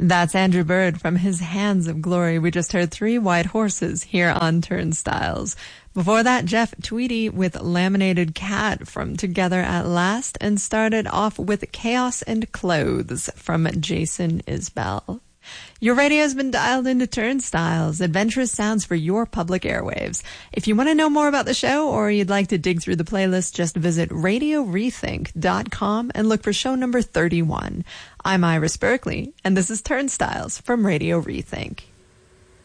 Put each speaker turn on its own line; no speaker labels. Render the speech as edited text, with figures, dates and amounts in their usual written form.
That's Andrew Bird from his Hands of Glory. We just heard Three White Horses here on Turnstiles. Before that, Jeff Tweedy with Laminated Cat from Together at Last, and started off with Chaos and Clothes from Jason Isbell. Your radio has been dialed into Turnstiles, adventurous sounds for your public airwaves. If you want to know more about the show or you'd like to dig through the playlist, just visit radiorethink.com and look for show number 31. I'm Iris Berkeley, and this is Turnstiles from Radio Rethink.